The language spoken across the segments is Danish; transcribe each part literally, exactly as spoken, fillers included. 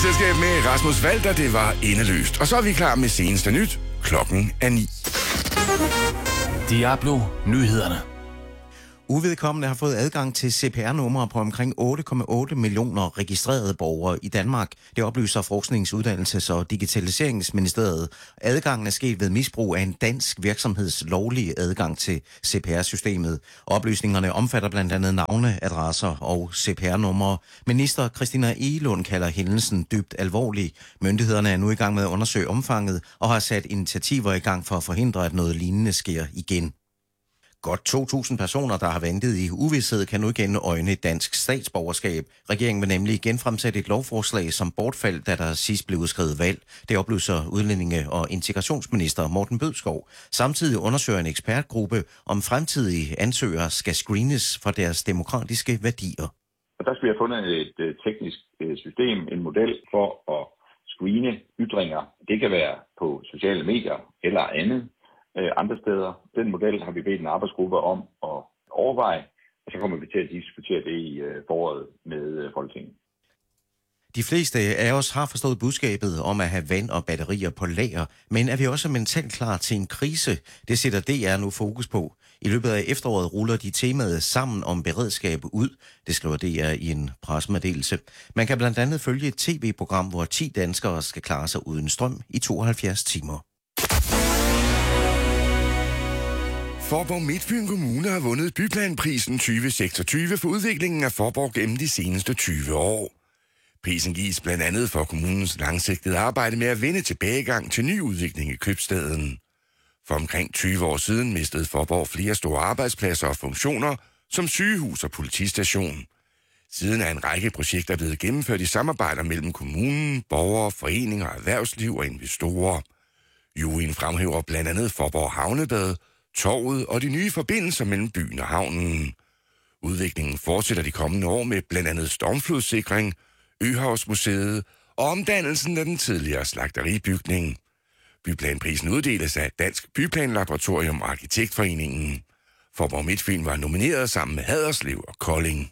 selskab med Rasmus Walter, det var endeløst. Og så er vi klar med seneste nyt. Klokken er ni. Diablo Nyhederne. Uvedkommende har fået adgang til C P R-numre på omkring otte komma otte millioner registrerede borgere i Danmark. Det oplyser Forskningsuddannelses- og Digitaliseringsministeriet. Adgangen er sket ved misbrug af en dansk virksomheds lovlige adgang til C P R-systemet. Oplysningerne omfatter blandt andet navne, adresser og C P R-numre. Minister Christina Egelund kalder hændelsen dybt alvorlig. Myndighederne er nu i gang med at undersøge omfanget og har sat initiativer i gang for at forhindre, at noget lignende sker igen. Godt to tusind personer, der har ventet i uvished, kan nu igen øjne et dansk statsborgerskab. Regeringen vil nemlig genfremsætte et lovforslag, som bortfaldt, da der sidst blev udskrevet valg. Det oplyser udlændinge- og integrationsminister Morten Bødskov. Samtidig undersøger en ekspertgruppe, om fremtidige ansøgere skal screenes for deres demokratiske værdier. Og der skal vi have fundet et teknisk system, en model for at screene ytringer. Det kan være på sociale medier eller andet. Andre steder. Den model har vi bedt en arbejdsgruppe om at overveje, og så kommer vi til at diskutere det i foråret med Folketinget. De fleste af os har forstået budskabet om at have vand og batterier på lager, men er vi også mentalt klar til en krise? Det sætter D R nu fokus på. I løbet af efteråret ruller de temaet Sammen om beredskab ud. Det skriver D R i en pressemeddelelse. Man kan blandt andet følge et tv-program, hvor ti danskere skal klare sig uden strøm i tooghalvfjerds timer. Faaborg Midtfyn Kommune har vundet Byplanprisen tyve seksogtyve for udviklingen af Faaborg gennem de seneste tyve år. Prisen gives blandt andet for kommunens langsigtede arbejde med at vende tilbagegang til ny udvikling i købstaden. For omkring tyve år siden mistede Faaborg flere store arbejdspladser og funktioner, som sygehus og politistation. Siden er en række projekter blevet gennemført i samarbejder mellem kommunen, borgere, foreninger, erhvervsliv og investorer. Juryen fremhæver blandt andet Faaborg Havnebad, torvet og de nye forbindelser mellem byen og havnen. Udviklingen fortsætter de kommende år med blandt andet stormflodssikring, Øhavsmuseet og omdannelsen af den tidligere slagteribygning. Byplanprisen uddeles af Dansk Byplanlaboratorium og Arkitektforeningen. Faaborg Midtfyn var nomineret sammen med Haderslev og Kolding.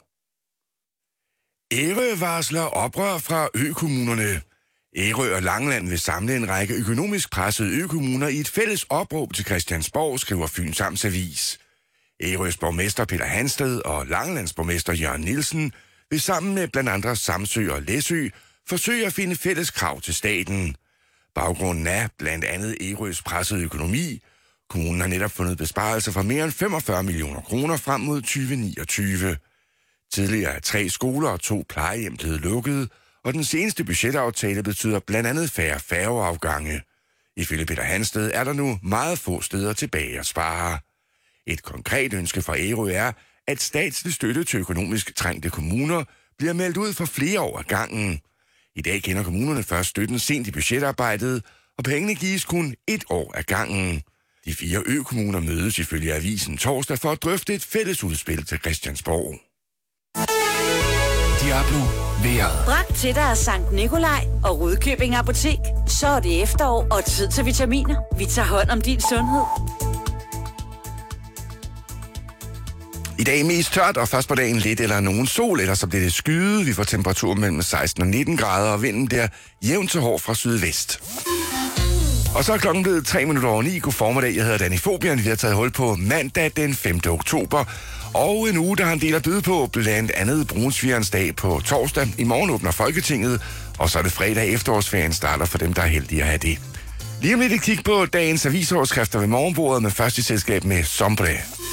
Ærø varsler oprør fra økommunerne. Ærø og Langeland vil samle en række økonomisk pressede økommuner i et fælles opråb til Christiansborg, skriver Fyns Amtsavis. Ærøs borgmester Peter Hansted og Langelands borgmester Jørgen Nielsen vil sammen med blandt andre Samsø og Læsø forsøge at finde fælles krav til staten. Baggrunden er blandt andet Ærøs pressede økonomi. Kommunen har netop fundet besparelser for mere end femogfyrre millioner kroner frem mod tyve niogtyve. Tidligere er tre skoler og to plejehjem blevet lukket, og den seneste budgetaftale betyder blandt andet færre færgeafgange. Ifølge Peter Hansted er der nu meget få steder tilbage at spare. Et konkret ønske fra Ærø er, at statslig støtte til økonomisk trængte kommuner bliver meldt ud for flere år ad gangen. I dag kender kommunerne først støtten sent i budgetarbejdet, og pengene gives kun et år ad gangen. De fire økommuner mødes ifølge avisen torsdag for at drøfte et fælles udspil til Christiansborg. Diablo vejret. Bragt til dig af Sankt Nikolaj og Rudkøbing Apotek. Så er det efterår og tid til vitaminer. Vi tager hånd om din sundhed. I dag mest tørt, og først på dagen lidt eller nogen sol, eller så bliver det skyet. Vi får temperatur mellem seksten og nitten grader, og vinden der jævnt til hård fra sydvest. Og så er klokken blevet tre minutter over ni. God formiddag, jeg hedder Danny Fobian. Vi har taget hul på mandag den femte oktober. Og en uge, der har en del at byde på, blandt andet Brunsvigerens dag på torsdag. I morgen åbner Folketinget, og så er det fredag, efterårsferien starter for dem, der er heldige at have det. Lige om lidt et kig på dagens avisoverskrifter ved morgenbordet med først i selskab med Sombre.